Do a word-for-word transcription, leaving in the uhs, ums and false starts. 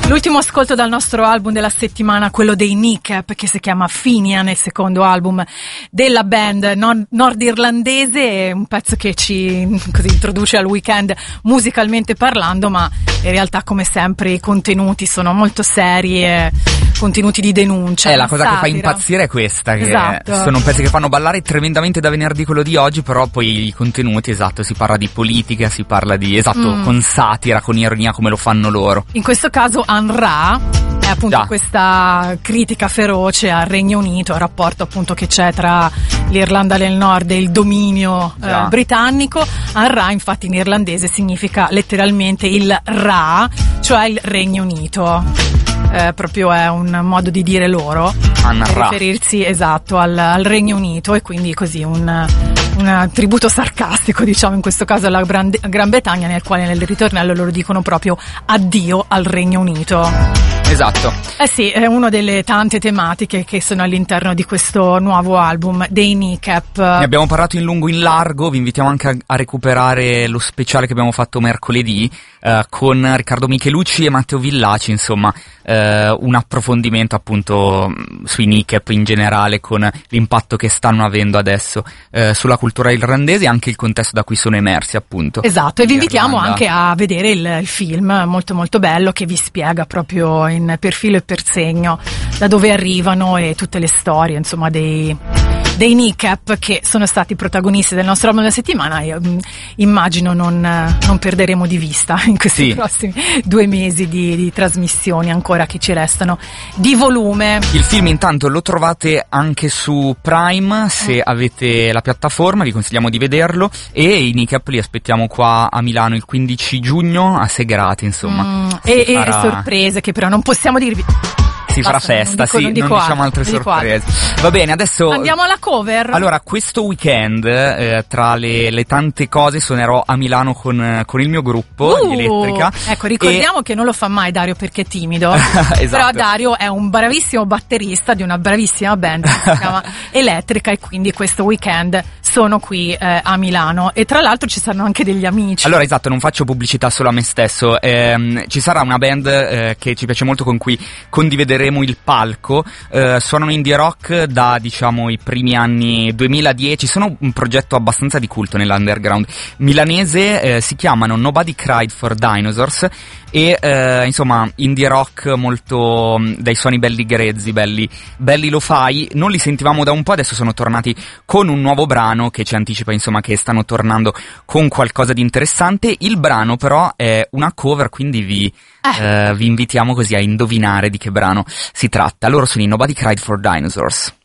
L'ultimo ascolto dal nostro album della settimana, quello dei Kneecap, che si chiama Finian, il secondo album della band nord- nordirlandese, un pezzo che ci così introduce al weekend musicalmente parlando, ma in realtà come sempre i contenuti sono molto seri e contenuti di denuncia. Eh, la cosa satira. che fa impazzire è questa, che esatto. sono pezzi che fanno ballare tremendamente da venerdì quello di oggi, però poi i contenuti, esatto, si parla di politica, si parla di, esatto, mm. con satira, con ironia come lo fanno loro. In questo caso An-Ra è appunto Già. questa critica feroce al Regno Unito, al rapporto appunto che c'è tra l'Irlanda del Nord e il dominio eh, britannico. An-Ra infatti in irlandese significa letteralmente il Ra, cioè il Regno Unito. Eh, proprio è un modo di dire loro, An-Ra. riferirsi esatto al, al Regno Unito, e quindi così un, un tributo sarcastico, diciamo in questo caso alla Gran, Gran Bretagna, nel quale nel ritornello loro dicono proprio addio al Regno Unito. Esatto. Eh sì, è una delle tante tematiche che sono all'interno di questo nuovo album dei Kneecap. Ne abbiamo parlato in lungo e in largo, vi invitiamo anche a, a recuperare lo speciale che abbiamo fatto mercoledì eh, con Riccardo Michelucci e Matteo Villaci, insomma eh, un approfondimento appunto sui Kneecap in generale, con l'impatto che stanno avendo adesso eh, sulla cultura irlandese e anche il contesto da cui sono emersi appunto. Esatto, e vi invitiamo Irlanda. anche a vedere il, il film molto molto bello che vi spiega proprio in per filo e per segno da dove arrivano e tutte le storie insomma dei dei Kneecap, che sono stati protagonisti del nostro album della settimana. Io mh, immagino non, non perderemo di vista in questi sì. prossimi due mesi di, di trasmissioni ancora che ci restano di volume. Il film intanto lo trovate anche su Prime, se avete la piattaforma vi consigliamo di vederlo, e i Kneecap li aspettiamo qua a Milano il quindici giugno a Segrate, insomma. Mm, e, farà... e sorprese che però non possiamo dirvi. Si farà Basta, festa, non dico, sì, non, non dico diciamo altro, altre non dico sorprese. altro. Va bene, adesso andiamo alla cover. Allora, questo weekend eh, tra le, le tante cose suonerò a Milano con, con il mio gruppo, uh, gli Elettrica. Ecco, ricordiamo e... che non lo fa mai Dario perché è timido. Esatto. Però Dario è un bravissimo batterista di una bravissima band che si chiama Elettrica, e quindi questo weekend sono qui eh, a Milano, e tra l'altro ci saranno anche degli amici. Allora, esatto, non faccio pubblicità solo a me stesso, ehm, ci sarà una band eh, che ci piace molto, con cui condivideremo il palco. Eh, suonano indie rock da, diciamo, i primi anni duemiladieci, sono un progetto abbastanza di culto nell'underground milanese, eh, si chiamano Nobody Cried for Dinosaurs, e eh, insomma indie rock molto mh, dai suoni belli grezzi, belli, belli lo-fi. Non li sentivamo da un po', adesso sono tornati con un nuovo brano che ci anticipa insomma che stanno tornando con qualcosa di interessante. Il brano però è una cover, quindi vi, eh. Eh, vi invitiamo così a indovinare di che brano si tratta. Loro sono i Nobody Cried for Dinosaurs.